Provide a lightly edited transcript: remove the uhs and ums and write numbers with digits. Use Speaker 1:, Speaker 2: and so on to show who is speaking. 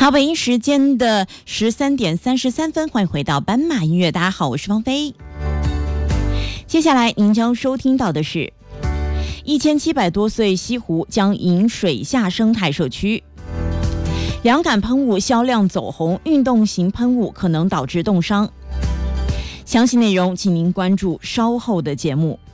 Speaker 1: 好，北京时间的13:33，欢迎回到斑马音乐。大家好，我是芳菲。接下来您将收听到的是1700多岁西湖将引水下生态社区，凉感喷雾销量走红，运动型喷雾可能导致冻伤。详细内容请您关注稍后的节目。